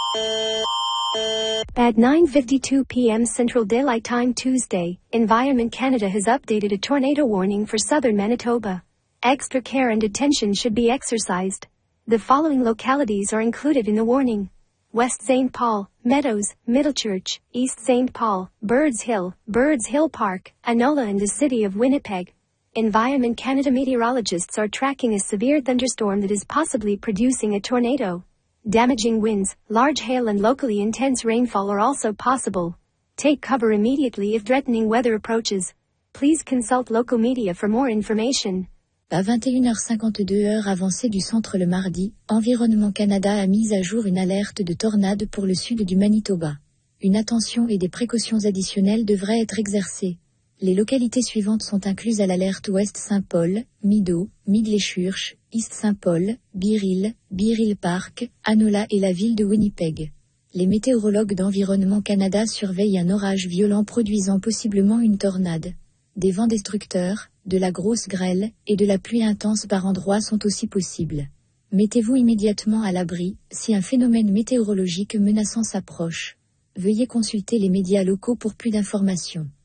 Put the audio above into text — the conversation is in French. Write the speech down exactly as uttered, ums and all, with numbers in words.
At nine fifty-two p m Central Daylight Time Tuesday, Environment Canada has updated a tornado warning for southern Manitoba. Extra care and attention should be exercised. The following localities are included in the warning: West Saint Paul, Meadows, Middlechurch, East Saint Paul, Birds Hill, Birds Hill Park, Anola and the city of Winnipeg. Environment Canada meteorologists are tracking a severe thunderstorm that is possibly producing a tornado. Damaging winds, large hail and locally intense rainfall are also possible. Take cover immediately if threatening weather approaches. Please consult local media for more information. À vingt et une heures cinquante-deux heure avancée du centre le mardi, Environnement Canada a mis à jour une alerte de tornade pour le sud du Manitoba. Une attention et des précautions additionnelles devraient être exercées. Les localités suivantes sont incluses à l'alerte: Ouest Saint-Paul, Mido, Midleshurch, East Saint-Paul, Bear Hill, Bear Hill Park, Anola et la ville de Winnipeg. Les météorologues d'Environnement Canada surveillent un orage violent produisant possiblement une tornade. Des vents destructeurs, de la grosse grêle, et de la pluie intense par endroits sont aussi possibles. Mettez-vous immédiatement à l'abri, si un phénomène météorologique menaçant s'approche. Veuillez consulter les médias locaux pour plus d'informations.